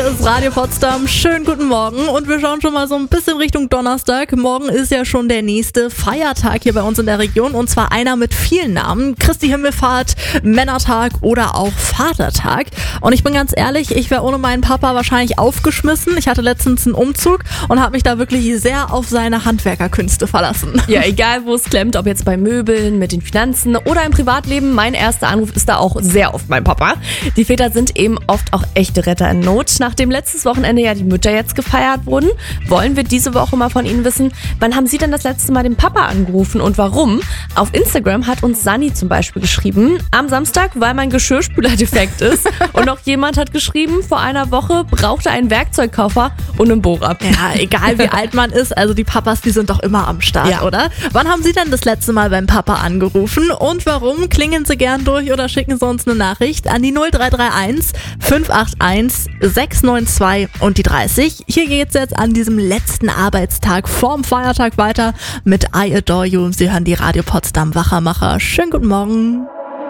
Hier ist Radio Potsdam. Schönen guten Morgen und wir schauen schon mal so ein bisschen Richtung Donnerstag. Morgen ist ja schon der nächste Feiertag hier bei uns in der Region und zwar einer mit vielen Namen. Christi Himmelfahrt, Männertag oder auch Vatertag. Und ich bin ganz ehrlich, ich wäre ohne meinen Papa wahrscheinlich aufgeschmissen. Ich hatte letztens einen Umzug und habe mich da wirklich sehr auf seine Handwerkerkünste verlassen. Ja, egal wo es klemmt, ob jetzt bei Möbeln, mit den Finanzen oder im Privatleben, mein erster Anruf ist da auch sehr oft mein Papa. Die Väter sind eben oft auch echte Retter in Not. Nachdem letztes Wochenende ja die Mütter jetzt gefeiert wurden, wollen wir diese Woche mal von Ihnen wissen, wann haben Sie denn das letzte Mal den Papa angerufen und warum? Auf Instagram hat uns Sani zum Beispiel geschrieben, am Samstag, weil mein Geschirrspüler defekt ist. Und noch jemand hat geschrieben, vor einer Woche brauchte ein Werkzeugkoffer und einen Bohrer. Ja, egal wie alt man ist, also die Papas, die sind doch immer am Start, Ja. oder? Wann haben Sie denn das letzte Mal beim Papa angerufen und warum? Klingen Sie gern durch oder schicken Sie uns eine Nachricht an die 0331 581 692 und die 30. Hier geht's jetzt an diesem letzten Arbeitstag vorm Feiertag weiter mit I Adore You. Sie hören die Radio Potsdam Wachermacher. Schönen guten Morgen.